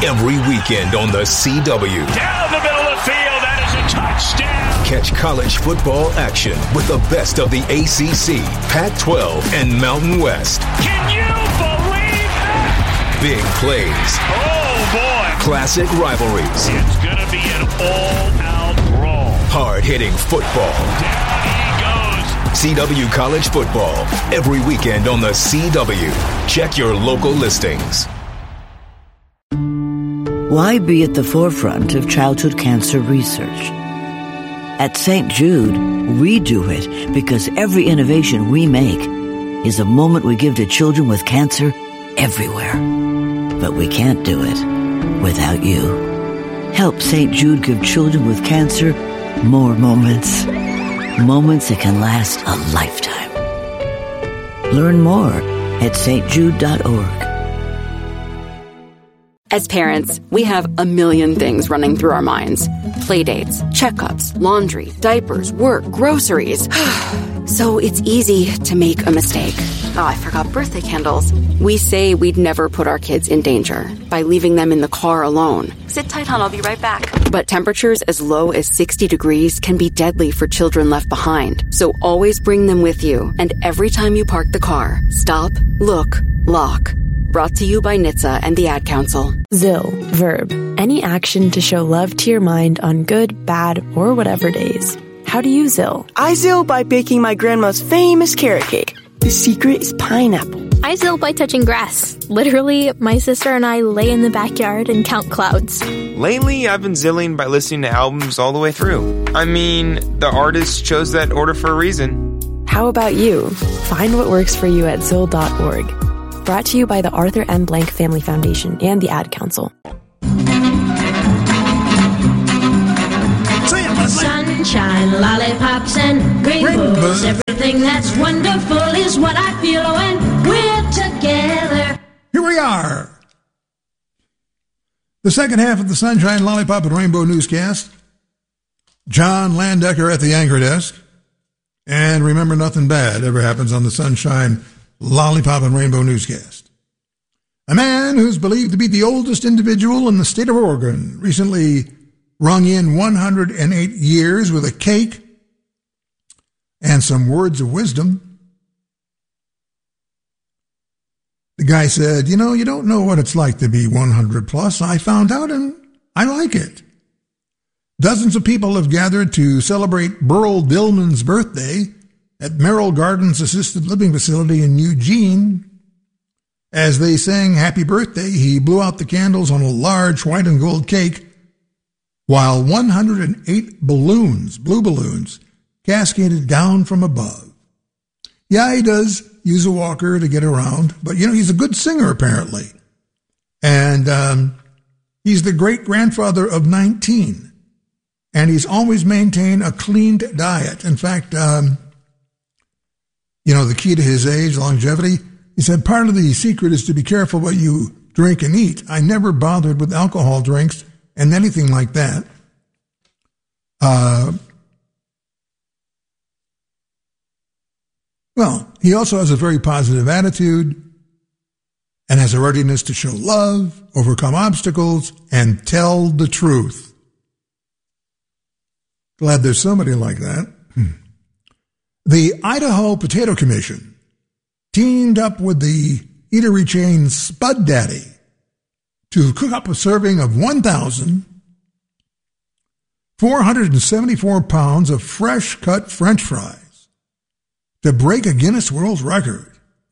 every weekend on the CW. Down the middle of the field, that is a touchdown. Catch college football action with the best of the ACC, Pac-12, and Mountain West. Can you believe that? Big plays. Oh, boy. Classic rivalries. It's going to be an all-out brawl. Hard-hitting football. Down he goes. CW College Football, every weekend on the CW. Check your local listings. Why be at the forefront of childhood cancer research? At St. Jude, we do it because every innovation we make is a moment we give to children with cancer everywhere. But we can't do it without you. Help St. Jude give children with cancer more moments. Moments that can last a lifetime. Learn more at stjude.org. As parents, we have a million things running through our minds. Playdates, checkups, laundry, diapers, work, groceries. So it's easy to make a mistake. Oh, I forgot birthday candles. We say we'd never put our kids in danger by leaving them in the car alone. Sit tight, hon, I'll be right back. But temperatures as low as 60 degrees can be deadly for children left behind. So always bring them with you. And every time you park the car, stop, look, lock. Brought to you by NHTSA and the Ad Council. ZIL, verb, any action to show love to your mind on good, bad, or whatever days. How do you ZIL? I ZIL by baking my grandma's famous carrot cake. The secret is pineapple. I ZIL by touching grass. Literally, my sister and I lay in the backyard and count clouds. Lately, I've been zilling by listening to albums all the way through. I mean, the artist chose that order for a reason. How about you? Find what works for you at ZIL.org. Brought to you by the Arthur M. Blank Family Foundation and the Ad Council. Sunshine, lollipops, and rainbows. Everything that's wonderful is what I feel when we're together. Here we are. The second half of the Sunshine, Lollipop, and Rainbow newscast. John Landecker at the anchor desk. And remember, nothing bad ever happens on the Sunshine, Lollipop, and Rainbow newscast. A man who's believed to be the oldest individual in the state of Oregon recently rung in 108 years with a cake and some words of wisdom. The guy said, you don't know what it's like to be 100 plus. I found out and I like it. Dozens of people have gathered to celebrate Burl Dillman's birthday at Merrill Gardens Assisted Living Facility in Eugene. As they sang happy birthday, he blew out the candles on a large white and gold cake, while 108 balloons, blue balloons, cascaded down from above. Yeah, he does use a walker to get around, but he's a good singer apparently. And he's the great-grandfather of 19, and he's always maintained a clean diet. In fact, the key to his age, longevity, he said part of the secret is to be careful what you drink and eat. I never bothered with alcohol drinks and anything like that. He also has a very positive attitude and has a readiness to show love, overcome obstacles, and tell the truth. Glad there's somebody like that. The Idaho Potato Commission teamed up with the eatery chain Spud Daddy to cook up a serving of 1,474 pounds of fresh-cut French fries to break a Guinness World Record.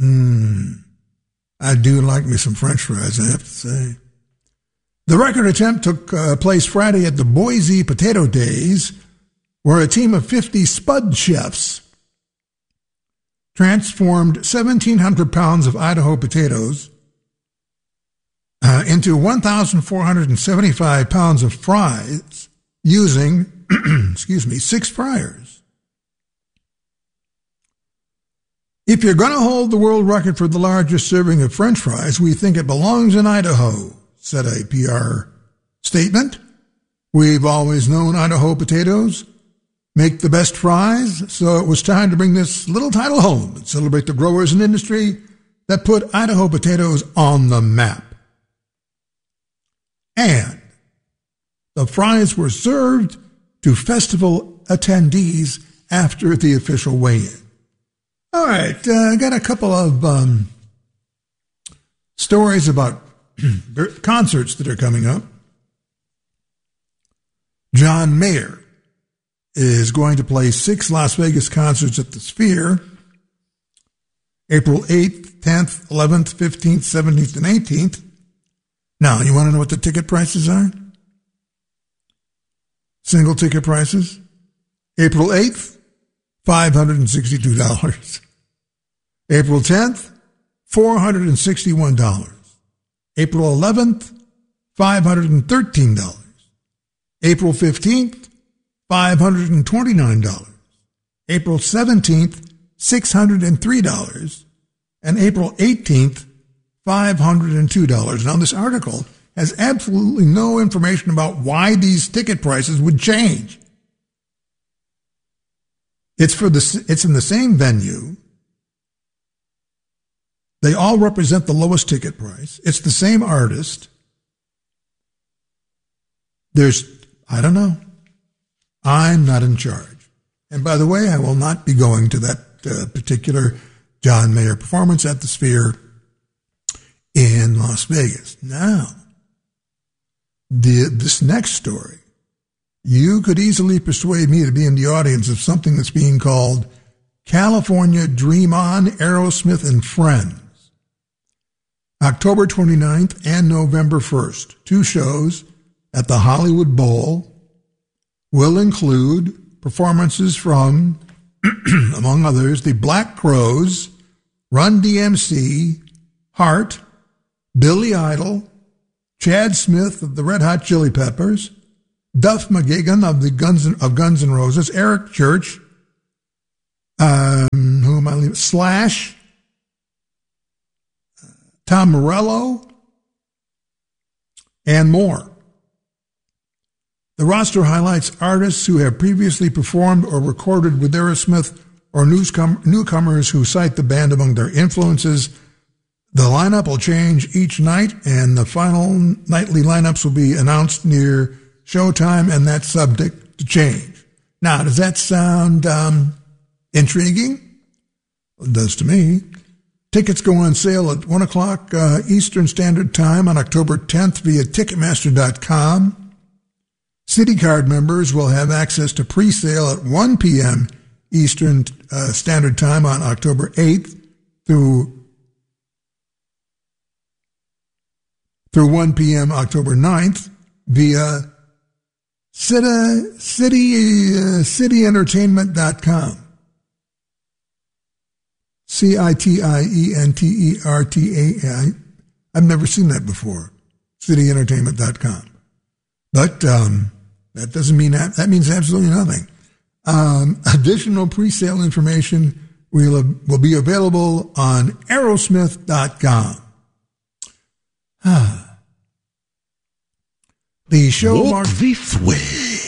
I do like me some French fries, I have to say. The record attempt took place Friday at the Boise Potato Days, where a team of 50 Spud chefs transformed 1,700 pounds of Idaho potatoes into 1,475 pounds of fries using, 6 fryers. If you're going to hold the world record for the largest serving of French fries, we think it belongs in Idaho, said a PR statement. We've always known Idaho potatoes make the best fries, so it was time to bring this little title home and celebrate the growers and industry that put Idaho potatoes on the map. And the fries were served to festival attendees after the official weigh-in. All right, I got a couple of stories about concerts that are coming up. John Mayer is going to play 6 Las Vegas concerts at the Sphere, April 8th, 10th, 11th, 15th, 17th, and 18th. Now, you want to know what the ticket prices are? Single ticket prices. April 8th, $562. April 10th, $461. April 11th, $513. April 15th, $529. April 17th, $603. And April 18th, $502. Now, this article has absolutely no information about why these ticket prices would change. It's in the same venue. They all represent the lowest ticket price. It's the same artist. I don't know. I'm not in charge. And by the way, I will not be going to that particular John Mayer performance at the Sphere in Las Vegas. Now, this next story, you could easily persuade me to be in the audience of something that's being called California Dream On, Aerosmith and Friends. October 29th and November 1st, 2 shows at the Hollywood Bowl will include performances from, among others, the Black Crowes, Run DMC, Heart, Billy Idol, Chad Smith of the Red Hot Chili Peppers, Duff McKagan of Guns N' Roses, Eric Church, Slash, Tom Morello, and more. The roster highlights artists who have previously performed or recorded with Aerosmith or newcomers who cite the band among their influences. The lineup will change each night, and the final nightly lineups will be announced near showtime, and that's subject to change. Now, does that sound intriguing? Well, it does to me. Tickets go on sale at 1 o'clock Eastern Standard Time on October 10th via Ticketmaster.com. City Card members will have access to pre-sale at 1 p.m. Eastern Standard Time on October 8th through 1 p.m. October 9th via cityentertainment.com. CITIENTERTAI. I've never seen that before. Cityentertainment.com. But that doesn't mean that means absolutely nothing. Additional pre-sale information will be available on Aerosmith.com. The show Walk this way.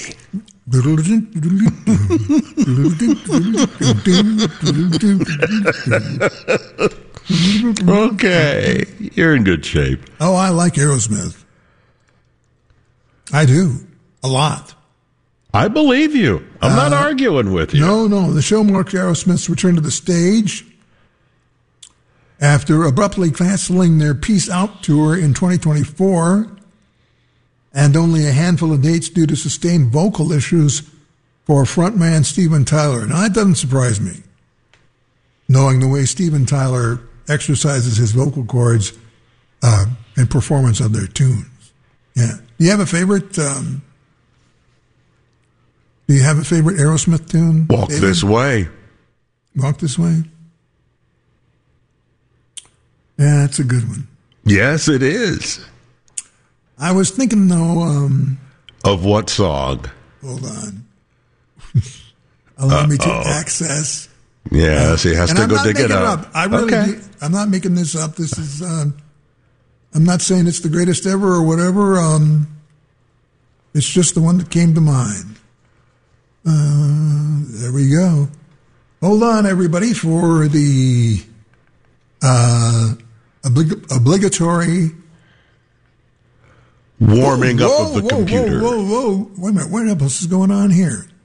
Okay, you're in good shape. Oh, I like Aerosmith. I do. A lot. I believe you. I'm not arguing with you. No. The show marks Aerosmith's return to the stage after abruptly canceling their Peace Out tour in 2024 and only a handful of dates due to sustained vocal issues for frontman Steven Tyler. Now, that doesn't surprise me, knowing the way Steven Tyler exercises his vocal cords in performance of their tunes. Yeah. Do you have a favorite Aerosmith tune? Walk David? This Way. Walk This Way? Yeah, that's a good one. Yes, it is. I was thinking, though... of what song? Hold on. Allow me to access... Yes, he has to go dig it up. I'm not making this up. This is... I'm not saying it's the greatest ever or whatever. It's just the one that came to mind. There we go. Hold on, everybody, for the obligatory warming up of the computer. Whoa. Wait a minute. What else is going on here?